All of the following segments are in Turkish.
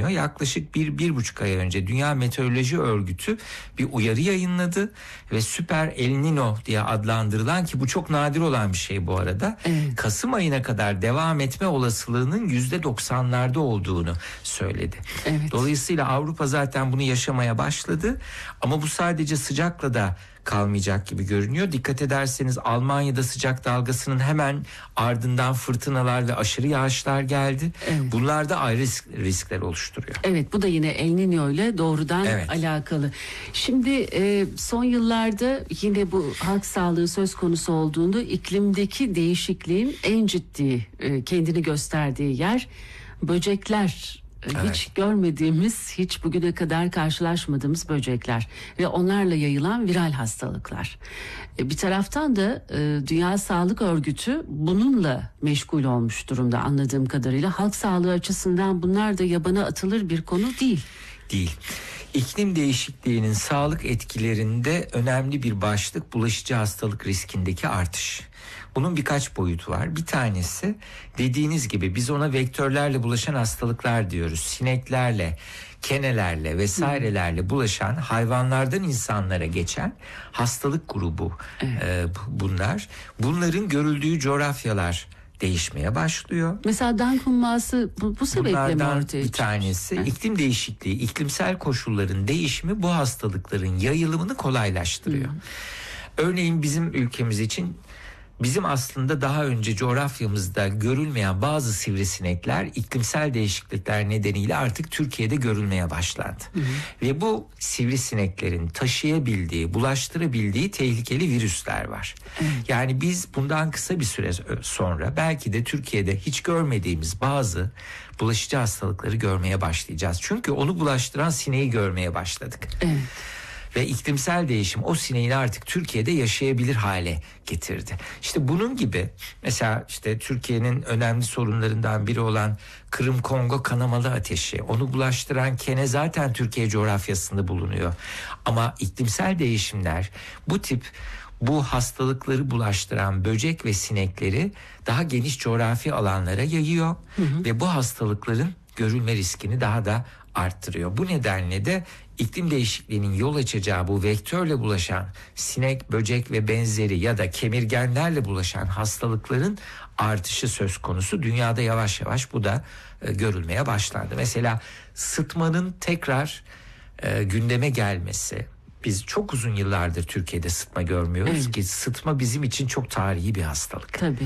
bekleniyor. Yaklaşık 1-1,5 ay önce Dünya Meteoroloji Örgütü bir uyarı yayınladı ve Süper El Niño diye adlandırılan, ki bu çok nadir olan bir şey bu arada, Kasım ayına kadar devam etme olasılığının %90'larda olduğunu söyledi. Evet. Dolayısıyla Avrupa zaten bunu yaşamaya başladı ama bu sadece sıcakla da kalmayacak gibi görünüyor. Dikkat ederseniz Almanya'da sıcak dalgasının hemen ardından fırtınalar ve aşırı yağışlar geldi. Evet. Bunlar da ayrı riskler oluşturuyor. Evet, bu da yine El Niño ile doğrudan alakalı. Şimdi son yıllarda yine bu halk sağlığı söz konusu olduğunda iklimdeki değişikliğin en ciddi kendini gösterdiği yer böcekler. Hiç görmediğimiz, hiç bugüne kadar karşılaşmadığımız böcekler ve onlarla yayılan viral hastalıklar. Bir taraftan da Dünya Sağlık Örgütü bununla meşgul olmuş durumda anladığım kadarıyla. Halk sağlığı açısından bunlar da yabana atılır bir konu değil. Değil. İklim değişikliğinin sağlık etkilerinde önemli bir başlık bulaşıcı hastalık riskindeki artış. Bunun birkaç boyutu var. Bir tanesi, dediğiniz gibi biz ona vektörlerle bulaşan hastalıklar diyoruz. Sineklerle, kenelerle vesairelerle bulaşan, hayvanlardan insanlara geçen hastalık grubu bunlar. Bunların görüldüğü coğrafyalar değişmeye başlıyor. Mesela Dank humması bu sebeple mi ortaya çıkıyor? Bir tanesi iklim değişikliği, iklimsel koşulların değişimi bu hastalıkların yayılımını kolaylaştırıyor. Örneğin bizim ülkemiz için, bizim aslında daha önce coğrafyamızda görülmeyen bazı sivrisinekler iklimsel değişiklikler nedeniyle artık Türkiye'de görülmeye başlandı. Ve bu sivrisineklerin taşıyabildiği, bulaştırabildiği tehlikeli virüsler var. Yani biz bundan kısa bir süre sonra belki de Türkiye'de hiç görmediğimiz bazı bulaşıcı hastalıkları görmeye başlayacağız. Çünkü onu bulaştıran sineği görmeye başladık. Evet. Ve iklimsel değişim o sineği artık Türkiye'de yaşayabilir hale getirdi. İşte bunun gibi mesela işte Türkiye'nin önemli sorunlarından biri olan Kırım-Kongo kanamalı ateşi, onu bulaştıran kene zaten Türkiye coğrafyasında bulunuyor. Ama iklimsel değişimler bu hastalıkları bulaştıran böcek ve sinekleri daha geniş coğrafi alanlara yayıyor ve bu hastalıkların görülme riskini daha da arttırıyor. Bu nedenle de iklim değişikliğinin yol açacağı bu vektörle bulaşan sinek, böcek ve benzeri ya da kemirgenlerle bulaşan hastalıkların artışı söz konusu. Dünyada yavaş yavaş bu da görülmeye başlandı. Mesela sıtmanın tekrar gündeme gelmesi. Biz çok uzun yıllardır Türkiye'de sıtma görmüyoruz ki sıtma bizim için çok tarihi bir hastalık. Tabii.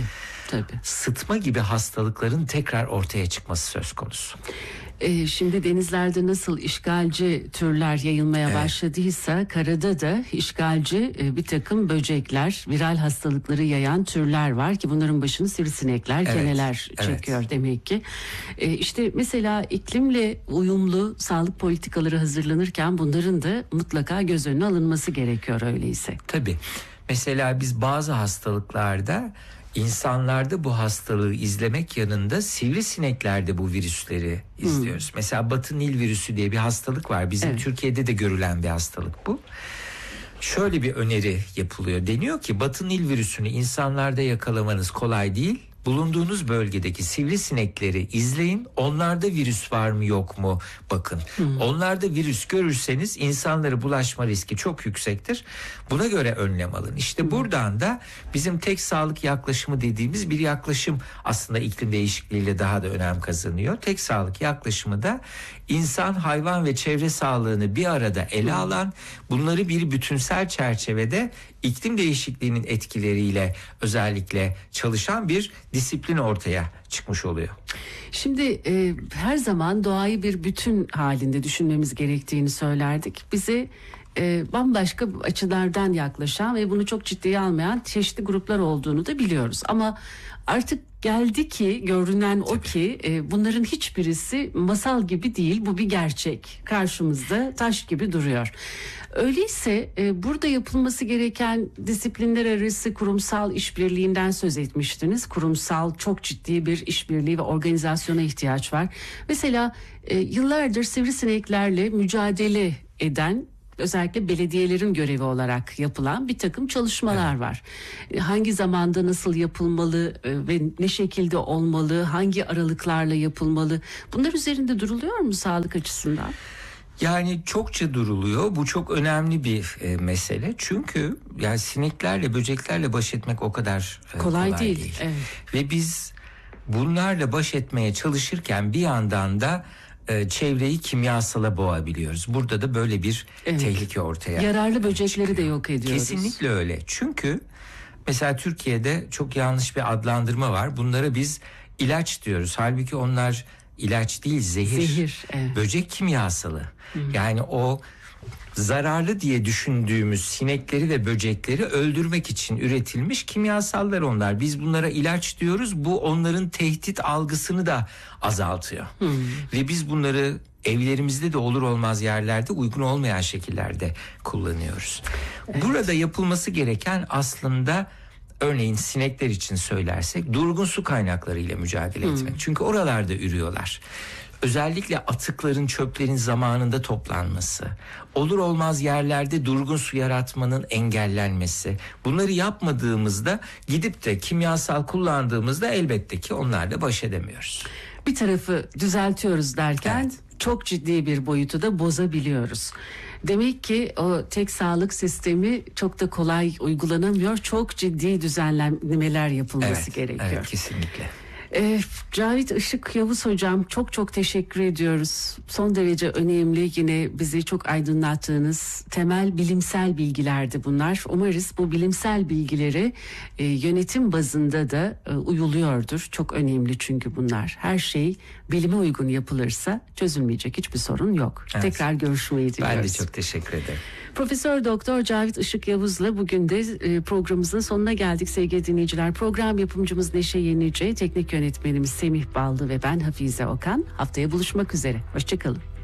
Sıtma gibi hastalıkların tekrar ortaya çıkması söz konusu. Şimdi denizlerde nasıl işgalci türler yayılmaya başladıysa karada da işgalci bir takım böcekler, viral hastalıkları yayan türler var ki bunların başını sivrisinekler, keneler çekiyor demek ki. İşte mesela iklimle uyumlu sağlık politikaları hazırlanırken bunların da mutlaka göz önüne alınması gerekiyor öyleyse. Tabii. Mesela biz bazı hastalıklarda İnsanlarda bu hastalığı izlemek yanında sivrisineklerde bu virüsleri izliyoruz. Mesela Batı Nil virüsü diye bir hastalık var. Bizim Türkiye'de de görülen bir hastalık bu. Şöyle bir öneri yapılıyor. Deniyor ki Batı Nil virüsünü insanlarda yakalamanız kolay değil. Bulunduğunuz bölgedeki sivrisinekleri izleyin. Onlarda virüs var mı yok mu bakın. Onlarda virüs görürseniz insanlara bulaşma riski çok yüksektir. Buna göre önlem alın. İşte buradan da bizim tek sağlık yaklaşımı dediğimiz bir yaklaşım aslında iklim değişikliğiyle daha da önem kazanıyor. Tek sağlık yaklaşımı da insan, hayvan ve çevre sağlığını bir arada ele alan, bunları bir bütünsel çerçevede iklim değişikliğinin etkileriyle özellikle çalışan bir disiplin ortaya çıkmış oluyor. Şimdi her zaman doğayı bir bütün halinde düşünmemiz gerektiğini söylerdik. Bize bambaşka açılardan yaklaşan ve bunu çok ciddiye almayan çeşitli gruplar olduğunu da biliyoruz. Ama artık geldi ki görünen o ki bunların hiçbirisi masal gibi değil, bu bir gerçek. Karşımızda taş gibi duruyor. Öyleyse burada yapılması gereken disiplinler arası kurumsal işbirliğinden söz etmiştiniz. Kurumsal çok ciddi bir işbirliği ve organizasyona ihtiyaç var. Mesela yıllardır sivrisineklerle mücadele eden özellikle belediyelerin görevi olarak yapılan bir takım çalışmalar var. Hangi zamanda nasıl yapılmalı ve ne şekilde olmalı, hangi aralıklarla yapılmalı? Bunlar üzerinde duruluyor mu sağlık açısından? Yani çokça duruluyor. Bu çok önemli bir mesele. Çünkü yani sineklerle, böceklerle baş etmek o kadar kolay değil. Evet. Ve biz bunlarla baş etmeye çalışırken bir yandan da çevreyi kimyasala boğabiliyoruz. Burada da böyle bir tehlike ortaya yararlı böcekleri çıkıyor. de yok ediyoruz. Kesinlikle öyle. Çünkü mesela Türkiye'de çok yanlış bir adlandırma var. Bunlara biz ilaç diyoruz. Halbuki onlar ilaç değil, zehir. Evet. Böcek kimyasalı. Yani o zararlı diye düşündüğümüz sinekleri ve böcekleri öldürmek için üretilmiş kimyasallar onlar. Biz bunlara ilaç diyoruz. Bu onların tehdit algısını da azaltıyor. Ve biz bunları evlerimizde de olur olmaz yerlerde, uygun olmayan şekillerde kullanıyoruz. Burada yapılması gereken aslında, örneğin sinekler için söylersek, durgun su kaynaklarıyla mücadele etmek. Çünkü oralarda ürüyorlar. Özellikle atıkların, çöplerin zamanında toplanması, olur olmaz yerlerde durgun su yaratmanın engellenmesi. Bunları yapmadığımızda, gidip de kimyasal kullandığımızda elbette ki onlarla baş edemiyoruz. Bir tarafı düzeltiyoruz derken çok ciddi bir boyutu da bozabiliyoruz. Demek ki o tek sağlık sistemi çok da kolay uygulanamıyor. Çok ciddi düzenlemeler yapılması gerekiyor. Evet, kesinlikle. Cavit Işık Yavuz hocam, çok çok teşekkür ediyoruz. Son derece önemli, yine bizi çok aydınlattığınız temel bilimsel bilgilerdi bunlar. Umarız bu bilimsel bilgileri yönetim bazında da uyuluyordur. Çok önemli çünkü bunlar. Her şey bilime uygun yapılırsa çözülmeyecek hiçbir sorun yok. Evet. Tekrar görüşmeyi diliyoruz. Ben de çok teşekkür ederim. Profesör Doktor Cavit Işık Yavuz'la bugün de programımızın sonuna geldik sevgili dinleyiciler. Program yapımcımız Neşe Yenice, teknik yönetmenimiz Semih Ballı ve ben Hafize Okan. Haftaya buluşmak üzere. Hoşçakalın.